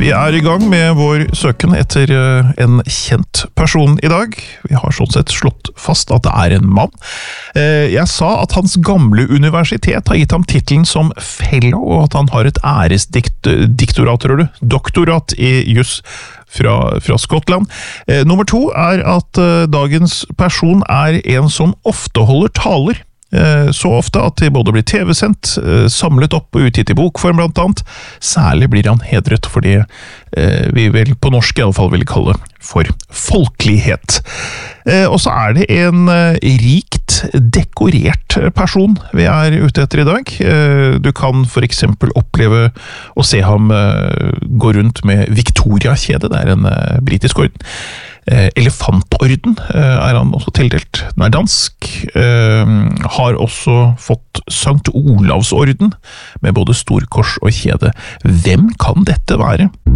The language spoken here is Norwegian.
Vi I gang med vår søken etter en kjent person I dag. Vi har sånn sett slått fast at det en mann. Jeg sa at hans gamle universitet har gitt ham titelen som fellow, og at han har et æresdoktorat, tror du? Doktorat I juss fra Skottland. Nummer 2 at dagens person en som ofte holder taler. Så ofte at det både blir TV-sendt, samlet opp og utgitt I bokform blant annet. Særlig blir han hedret for det vi vel på norsk I alle fall vil kalle for folkelighet. Og så det en rikt dekorert person vi ute etter I dag. Du kan for eksempel oppleve å se ham gå rundt med Victoria-kjede, det en britisk orden. Elefantorden han også tildelt. Den dansk. Har også fått Sankt Olavsorden med både storkors og kjede. Hvem kan dette være?